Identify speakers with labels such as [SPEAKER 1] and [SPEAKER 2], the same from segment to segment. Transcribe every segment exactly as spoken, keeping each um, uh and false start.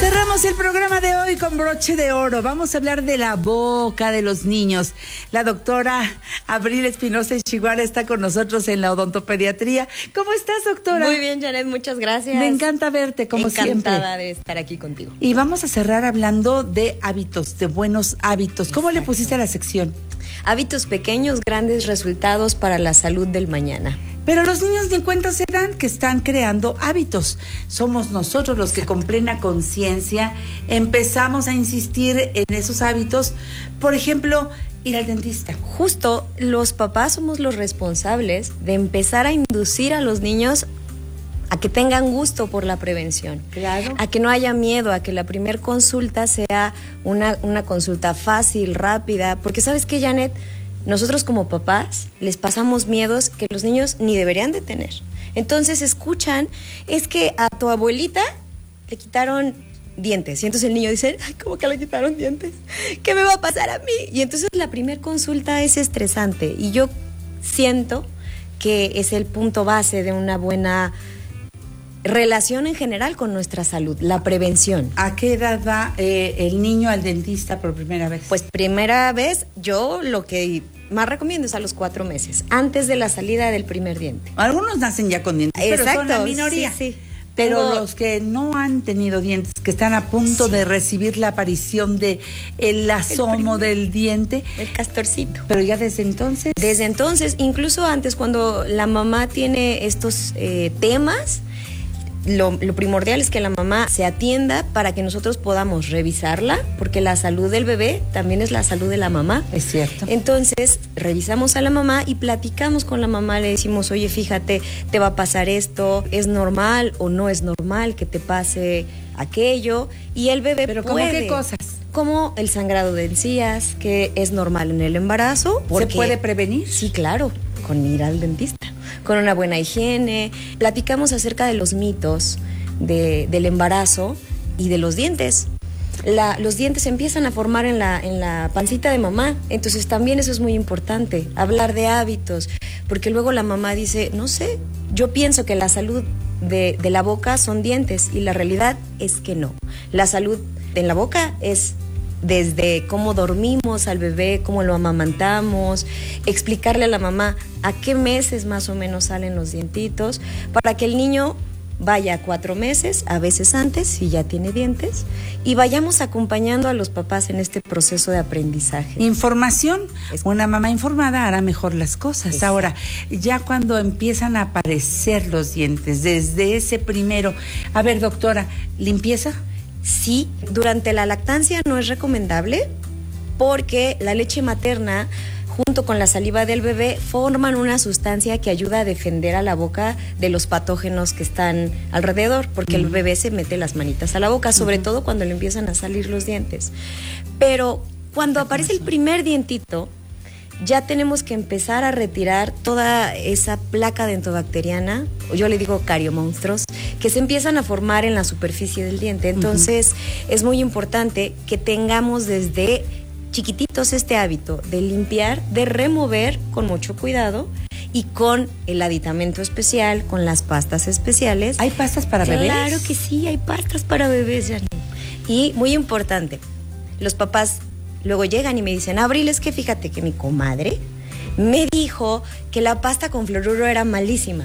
[SPEAKER 1] Cerramos el programa de hoy con broche de oro. Vamos a hablar de la boca de los niños. La doctora Abril Espinosa Ishiguara está con nosotros en la odontopediatría. ¿Cómo estás, doctora?
[SPEAKER 2] Muy bien, Janet, muchas gracias.
[SPEAKER 1] Me encanta verte, como
[SPEAKER 2] Encantada
[SPEAKER 1] siempre.
[SPEAKER 2] Encantada de estar aquí contigo.
[SPEAKER 1] Y vamos a cerrar hablando de hábitos, de buenos hábitos. ¿Cómo Exacto. le pusiste a la sección?
[SPEAKER 2] Hábitos pequeños, grandes resultados para la salud del mañana.
[SPEAKER 1] Pero los niños ni cuenta se dan que están creando hábitos. Somos nosotros los que con plena conciencia empezamos a insistir en esos hábitos. Por ejemplo, ir al dentista.
[SPEAKER 2] Justo, los papás somos los responsables de empezar a inducir a los niños a que tengan gusto por la prevención.
[SPEAKER 1] Claro.
[SPEAKER 2] A que no haya miedo, a que la primer consulta sea una, una consulta fácil, rápida. Porque ¿sabes qué, Janet? Nosotros como papás les pasamos miedos que los niños ni deberían de tener. Entonces escuchan, es que a tu abuelita le quitaron dientes. Y entonces el niño dice, ay, ¿cómo que le quitaron dientes? ¿Qué me va a pasar a mí? Y entonces la primer consulta es estresante. Y yo siento que es el punto base de una buena relación en general con nuestra salud, la prevención.
[SPEAKER 1] ¿A qué edad va eh, el niño al dentista por primera vez?
[SPEAKER 2] Pues primera vez, yo lo que más recomiendo es a los cuatro meses, antes de la salida del primer diente.
[SPEAKER 1] Algunos nacen ya con dientes,
[SPEAKER 2] Exacto,
[SPEAKER 1] pero son la minoría.
[SPEAKER 2] Sí, sí.
[SPEAKER 1] Pero
[SPEAKER 2] Tengo...
[SPEAKER 1] los que no han tenido dientes, que están a punto sí. de recibir la aparición de el asomo el del diente.
[SPEAKER 2] El castorcito.
[SPEAKER 1] Pero ya desde entonces.
[SPEAKER 2] Desde entonces, incluso antes, cuando la mamá tiene estos eh, temas, Lo, lo primordial es que la mamá se atienda para que nosotros podamos revisarla, porque la salud del bebé también es la salud de la mamá.
[SPEAKER 1] Es cierto.
[SPEAKER 2] Entonces, revisamos a la mamá y platicamos con la mamá, le decimos, oye, fíjate, te va a pasar esto, ¿es normal o no es normal que te pase aquello? Y el bebé
[SPEAKER 1] ¿Pero
[SPEAKER 2] puede.
[SPEAKER 1] cómo qué cosas?
[SPEAKER 2] Como el sangrado de encías, que es normal en el embarazo.
[SPEAKER 1] ¿Se puede prevenir?
[SPEAKER 2] Sí, claro, con ir al dentista. Con una buena higiene. Platicamos acerca de los mitos de, del embarazo y de los dientes. La, los dientes empiezan a formar en la, en la pancita de mamá, entonces también eso es muy importante, hablar de hábitos, porque luego la mamá dice, no sé, yo pienso que la salud de, de la boca son dientes, y la realidad es que no. La salud en la boca es desde cómo dormimos al bebé, cómo lo amamantamos, explicarle a la mamá a qué meses más o menos salen los dientitos, para que el niño vaya a cuatro meses, a veces antes, si ya tiene dientes, y vayamos acompañando a los papás en este proceso de aprendizaje.
[SPEAKER 1] Información, una mamá informada hará mejor las cosas. Exacto. Ahora, ya cuando empiezan a aparecer los dientes, desde ese primero, a ver, doctora, ¿limpieza?
[SPEAKER 2] Sí, durante la lactancia no es recomendable porque la leche materna junto con la saliva del bebé forman una sustancia que ayuda a defender a la boca de los patógenos que están alrededor, porque uh-huh. el bebé se mete las manitas a la boca, sobre uh-huh. todo cuando le empiezan a salir los dientes. Pero cuando aparece el primer dientito, ya tenemos que empezar a retirar toda esa placa dentobacteriana, yo le digo cariomonstruos, que se empiezan a formar en la superficie del diente. Entonces, uh-huh. es muy importante que tengamos desde chiquititos este hábito de limpiar, de remover con mucho cuidado y con el aditamento especial, con las pastas especiales.
[SPEAKER 1] ¿Hay pastas para bebés?
[SPEAKER 2] Claro que sí, hay pastas para bebés, Janine. Y muy importante, los papás luego llegan y me dicen, Abril, es que fíjate que mi comadre me dijo que la pasta con fluoruro era malísima.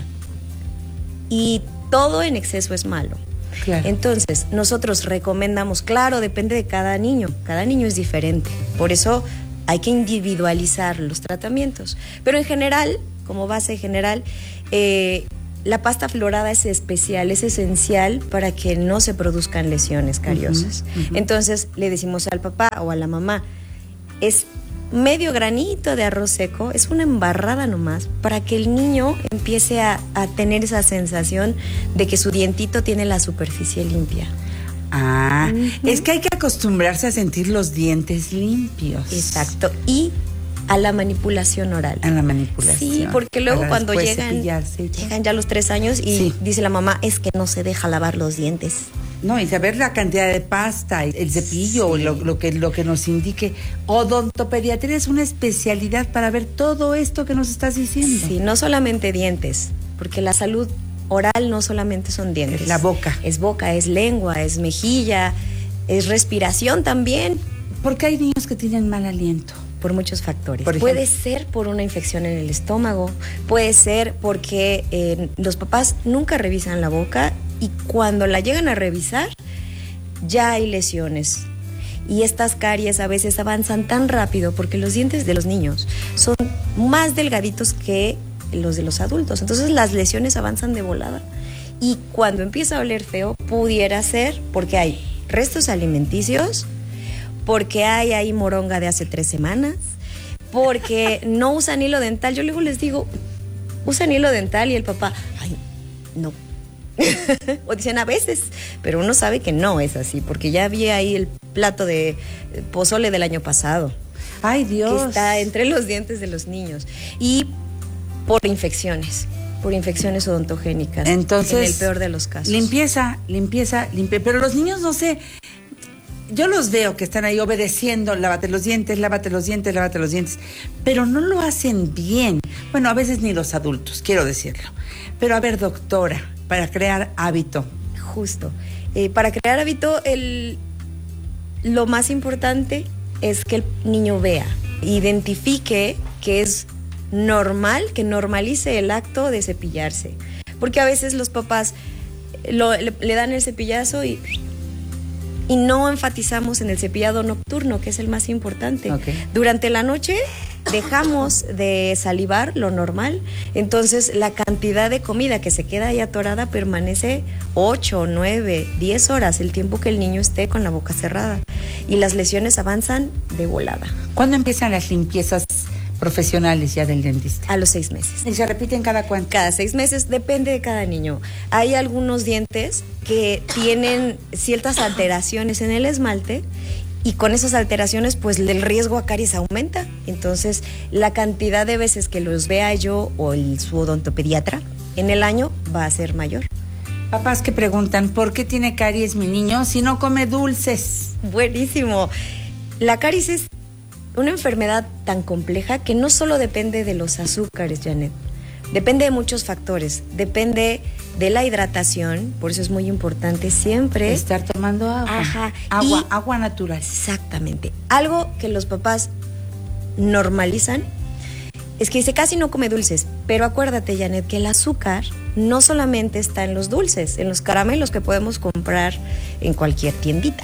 [SPEAKER 2] Y todo en exceso es malo.
[SPEAKER 1] Claro.
[SPEAKER 2] Entonces, nosotros recomendamos, claro, depende de cada niño, cada niño es diferente, por eso hay que individualizar los tratamientos, pero en general, como base general, eh, la pasta fluorada es especial, es esencial para que no se produzcan lesiones cariosas. Uh-huh, uh-huh. Entonces, le decimos al papá o a la mamá, es medio granito de arroz seco, es una embarrada nomás, para que el niño empiece a, a tener esa sensación de que su dientito tiene la superficie limpia.
[SPEAKER 1] Ah, uh-huh. Es que hay que acostumbrarse a sentir los dientes limpios.
[SPEAKER 2] Exacto, y a la manipulación oral.
[SPEAKER 1] A la manipulación.
[SPEAKER 2] Sí, porque luego cuando llegan, llegan ya los tres años y sí. dice la mamá, es que no se deja lavar los dientes.
[SPEAKER 1] No, y saber la cantidad de pasta, el cepillo, sí. lo, lo, que, lo que nos indique. Odontopediatría es una especialidad para ver todo esto que nos estás diciendo.
[SPEAKER 2] Sí, no solamente dientes, porque la salud Oral no solamente son dientes.
[SPEAKER 1] Es la boca.
[SPEAKER 2] Es boca, es lengua, es mejilla, es respiración también.
[SPEAKER 1] ¿Por qué hay niños que tienen mal aliento?
[SPEAKER 2] Por muchos factores.
[SPEAKER 1] Por
[SPEAKER 2] puede ser por una infección en el estómago, puede ser porque eh, los papás nunca revisan la boca y cuando la llegan a revisar ya hay lesiones. Y estas caries a veces avanzan tan rápido porque los dientes de los niños son más delgaditos que los de los adultos. Entonces las lesiones avanzan de volada. Y cuando empieza a oler feo, pudiera ser porque hay restos alimenticios, porque hay ahí moronga de hace tres semanas, porque no usan hilo dental. Yo luego les digo, usan hilo dental y el papá, ay, no. O dicen a veces, pero uno sabe que no es así, porque ya vi ahí el plato de pozole del año pasado.
[SPEAKER 1] Ay, Dios.
[SPEAKER 2] Que está entre los dientes de los niños. Y por infecciones, por infecciones odontogénicas.
[SPEAKER 1] Entonces,
[SPEAKER 2] en el peor de los casos.
[SPEAKER 1] Limpieza, limpieza, limpieza. Pero los niños no sé, yo los veo que están ahí obedeciendo, lávate los dientes, lávate los dientes, lávate los dientes, pero no lo hacen bien. Bueno, a veces ni los adultos, quiero decirlo. Pero a ver, doctora, para crear hábito.
[SPEAKER 2] Justo. Eh, para crear hábito, el, lo más importante es que el niño vea, identifique que es normal, que normalice el acto de cepillarse. Porque a veces los papás lo, le, le dan el cepillazo y, y no enfatizamos en el cepillado nocturno, que es el más importante.
[SPEAKER 1] Okay.
[SPEAKER 2] Durante la noche dejamos de salivar lo normal, entonces la cantidad de comida que se queda ahí atorada permanece ocho, nueve, diez horas, el tiempo que el niño esté con la boca cerrada, y las lesiones avanzan de volada.
[SPEAKER 1] ¿Cuándo empiezan las limpiezas profesionales ya del dentista?
[SPEAKER 2] A los seis meses.
[SPEAKER 1] ¿Y se repiten cada cuánto?
[SPEAKER 2] Cada seis meses, depende de cada niño. Hay algunos dientes que tienen ciertas alteraciones en el esmalte y con esas alteraciones pues el riesgo a caries aumenta. Entonces la cantidad de veces que los vea yo o el, su odontopediatra en el año va a ser mayor.
[SPEAKER 1] Papás que preguntan, ¿por qué tiene caries mi niño si no come dulces?
[SPEAKER 2] Buenísimo. La caries es una enfermedad tan compleja que no solo depende de los azúcares, Janet. Depende de muchos factores. Depende de la hidratación, por eso es muy importante siempre
[SPEAKER 1] estar tomando agua.
[SPEAKER 2] Ajá.
[SPEAKER 1] Agua,
[SPEAKER 2] Y,
[SPEAKER 1] agua natural.
[SPEAKER 2] Exactamente. Algo que los papás normalizan es que dice casi no come dulces, pero acuérdate, Janet, que el azúcar no solamente está en los dulces, en los caramelos que podemos comprar en cualquier tiendita.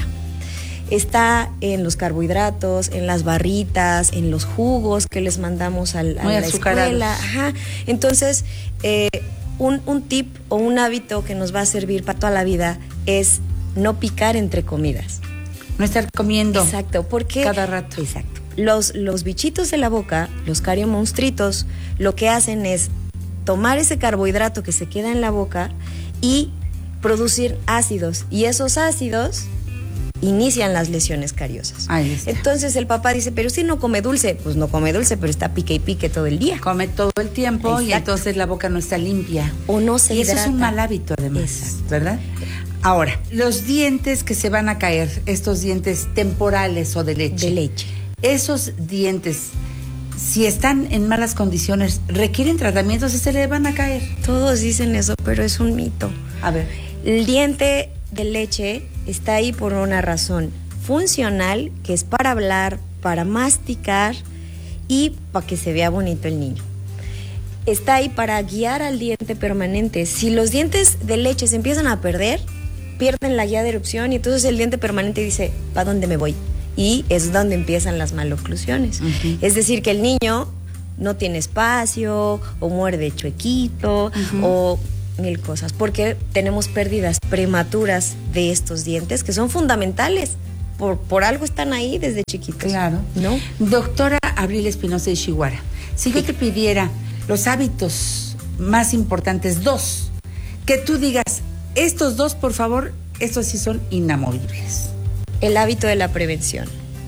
[SPEAKER 2] Está en los carbohidratos, en las barritas, en los jugos que les mandamos al, a
[SPEAKER 1] Muy
[SPEAKER 2] la
[SPEAKER 1] azucarados.
[SPEAKER 2] escuela. Ajá. Entonces, eh, un, un tip o un hábito que nos va a servir para toda la vida es no picar entre comidas.
[SPEAKER 1] No estar comiendo.
[SPEAKER 2] Exacto, porque
[SPEAKER 1] cada rato.
[SPEAKER 2] Exacto. Los, los bichitos de la boca, los cariomonstritos, lo que hacen es tomar ese carbohidrato que se queda en la boca y producir ácidos. Y esos ácidos inician las lesiones cariosas.
[SPEAKER 1] Ahí está.
[SPEAKER 2] Entonces el papá dice, pero si no come dulce, pues no come dulce, pero está pique y pique todo el día.
[SPEAKER 1] Come todo el tiempo. Exacto. Y entonces la boca no está limpia.
[SPEAKER 2] O no se
[SPEAKER 1] y
[SPEAKER 2] hidrata.
[SPEAKER 1] Eso es un mal hábito además, exacto, ¿verdad? Ahora, los dientes que se van a caer, estos dientes temporales o de leche.
[SPEAKER 2] De leche.
[SPEAKER 1] Esos dientes, si están en malas condiciones, requieren tratamientos y se le van a caer.
[SPEAKER 2] Todos dicen eso, pero es un mito.
[SPEAKER 1] A ver.
[SPEAKER 2] El diente de leche está ahí por una razón funcional, que es para hablar, para masticar y para que se vea bonito el niño. Está ahí para guiar al diente permanente. Si los dientes de leche se empiezan a perder, pierden la guía de erupción y entonces el diente permanente dice, ¿para dónde me voy? Y es donde empiezan las maloclusiones. Uh-huh. Es decir, que el niño no tiene espacio o muerde chuequito uh-huh. o mil cosas, porque tenemos pérdidas prematuras de estos dientes que son fundamentales. Por, por algo están ahí desde chiquitos.
[SPEAKER 1] Claro.
[SPEAKER 2] ¿No?
[SPEAKER 1] Doctora Abril Espinosa de Ishiguara, si yo te pidiera los hábitos más importantes, dos, que tú digas, estos dos, por favor, estos sí son inamovibles.
[SPEAKER 2] El hábito de la prevención.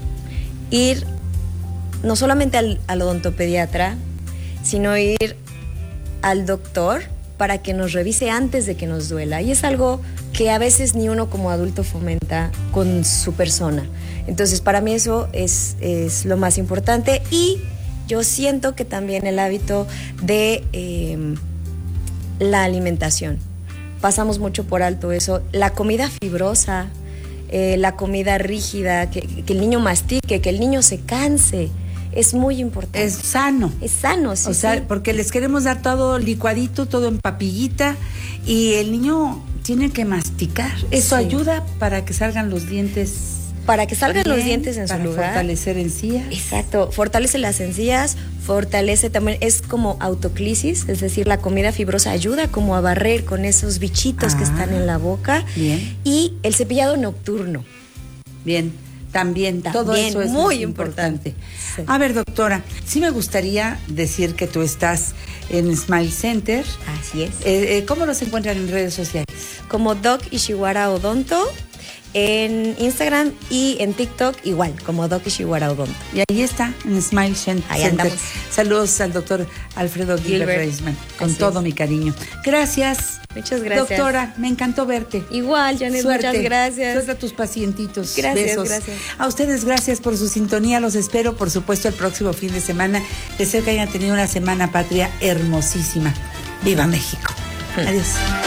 [SPEAKER 2] Ir no solamente al, al odontopediatra, sino ir al doctor para que nos revise antes de que nos duela. Y es algo que a veces ni uno como adulto fomenta con su persona. Entonces, para mí eso es, es lo más importante. Y yo siento que también el hábito de, eh, la alimentación. Pasamos mucho por alto eso. La comida fibrosa, eh, la comida rígida, que, que el niño mastique, que el niño se canse. Es muy importante.
[SPEAKER 1] Es sano.
[SPEAKER 2] Es sano, sí.
[SPEAKER 1] O sea,
[SPEAKER 2] sí.
[SPEAKER 1] porque les queremos dar todo licuadito, todo en papillita, y el niño tiene que masticar. Eso
[SPEAKER 2] Sí.
[SPEAKER 1] ayuda para que salgan los dientes.
[SPEAKER 2] Para que salgan
[SPEAKER 1] bien,
[SPEAKER 2] los dientes en su
[SPEAKER 1] para
[SPEAKER 2] lugar.
[SPEAKER 1] fortalecer encías.
[SPEAKER 2] Exacto, fortalece las encías, fortalece también, es como autoclisis, es decir, la comida fibrosa ayuda como a barrer con esos bichitos
[SPEAKER 1] Ah,
[SPEAKER 2] que están en la boca.
[SPEAKER 1] bien.
[SPEAKER 2] Y el cepillado nocturno.
[SPEAKER 1] Bien, también, todo
[SPEAKER 2] También,
[SPEAKER 1] eso es
[SPEAKER 2] muy
[SPEAKER 1] importante.
[SPEAKER 2] importante. Sí.
[SPEAKER 1] A ver, doctora, sí me gustaría decir que tú estás en Smile Center.
[SPEAKER 2] Así es.
[SPEAKER 1] Eh, eh, ¿Cómo los encuentran en redes sociales?
[SPEAKER 2] Como Doc Ishiwara Odonto en Instagram y en TikTok igual, como Doc Ishiwara Odonto.
[SPEAKER 1] Y ahí está, en Smile Center.
[SPEAKER 2] Ahí andamos.
[SPEAKER 1] Saludos al doctor Alfredo Gilbert,
[SPEAKER 2] Gilbert.
[SPEAKER 1] Reisman, con
[SPEAKER 2] Así
[SPEAKER 1] todo
[SPEAKER 2] es.
[SPEAKER 1] mi cariño. Gracias.
[SPEAKER 2] Muchas gracias.
[SPEAKER 1] Doctora, me encantó verte.
[SPEAKER 2] Igual, Janet,
[SPEAKER 1] Suerte.
[SPEAKER 2] muchas gracias.
[SPEAKER 1] Suerte a tus pacientitos.
[SPEAKER 2] Gracias,
[SPEAKER 1] Besos.
[SPEAKER 2] gracias.
[SPEAKER 1] A ustedes, gracias por su sintonía. Los espero, por supuesto, el próximo fin de semana. Deseo que hayan tenido una semana patria hermosísima. ¡Viva México! Adiós.